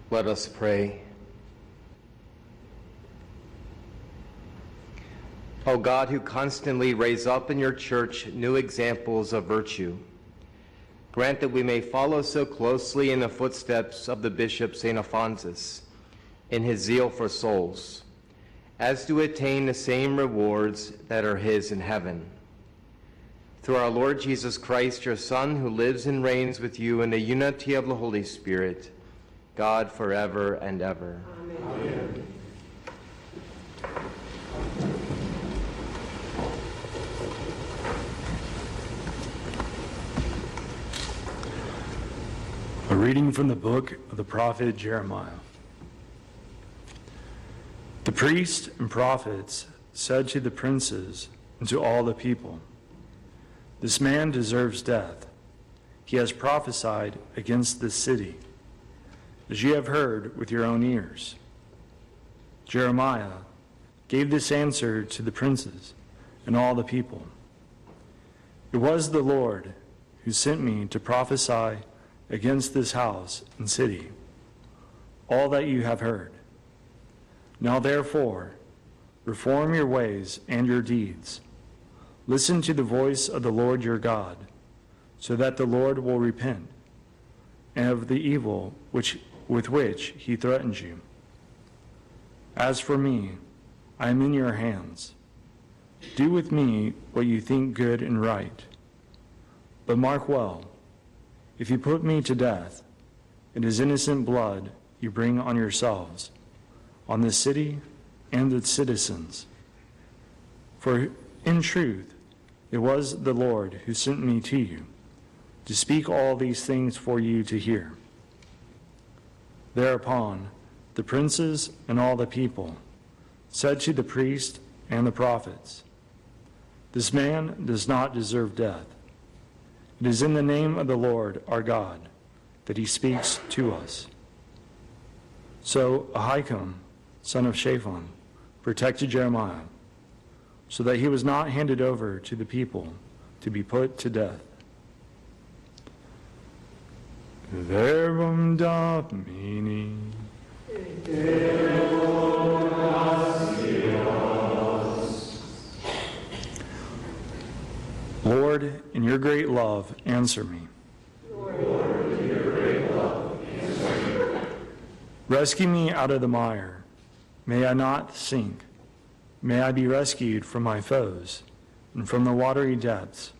Let us pray. O God, who constantly raise up in your church new examples of virtue, grant that we may follow so closely in the footsteps of the Bishop St. Alphonsus in his zeal for souls, as to attain the same rewards that are his in heaven. Through our Lord Jesus Christ, your Son, who lives and reigns with you in the unity of the Holy Spirit, God forever and ever. Amen. A reading from the book of the prophet Jeremiah. The priests and prophets said to the princes and to all the people, "This man deserves death. He has prophesied against this city, as you have heard with your own ears." Jeremiah gave this answer to the princes and all the people. "It was the Lord who sent me to prophesy against this house and city, all that you have heard. Now therefore, reform your ways and your deeds. Listen to the voice of the Lord your God, so that the Lord will repent and of the evil with which he threatens you. As for me, I am in your hands. Do with me what you think good and right. But mark well, if you put me to death, it is innocent blood you bring on yourselves, on the city and its citizens. For in truth, it was the Lord who sent me to you, to speak all these things for you to hear." Thereupon, the princes and all the people said to the priests and the prophets, "This man does not deserve death. It is in the name of the Lord our God that he speaks to us." So Ahikam, son of Shaphan, protected Jeremiah, so that he was not handed over to the people to be put to death. Verbum Domini. Lord, in your great love, answer me. Lord, in your great love, answer me. Rescue me out of the mire. May I not sink. May I be rescued from my foes and from the watery depths.